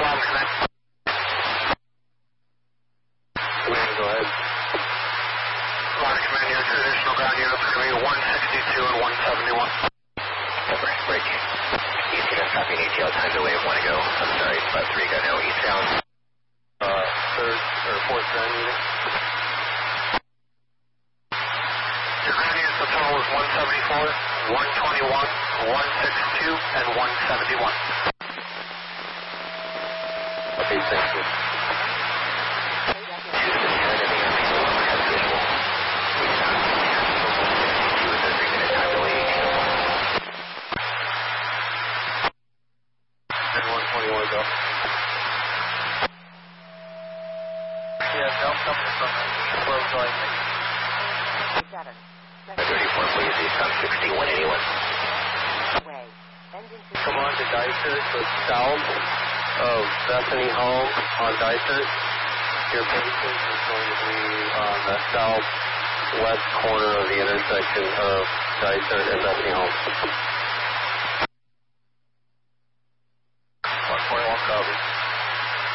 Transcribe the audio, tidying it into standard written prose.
Command. Go ahead. Command, your traditional ground units are going to be 162 and 171. Break. Eastbound copy ATL time delay of 1 to go. I'm sorry, about 3 go now. Eastbound. Third or fourth ground unit. Your ground units, the total is 174, 121, 162, and 171. Okay, thank you. Come on to Dicer, so south of Bethany Home on Dicer. Your patient is going to be on the southwest corner of the intersection of Dicer and Bethany Home.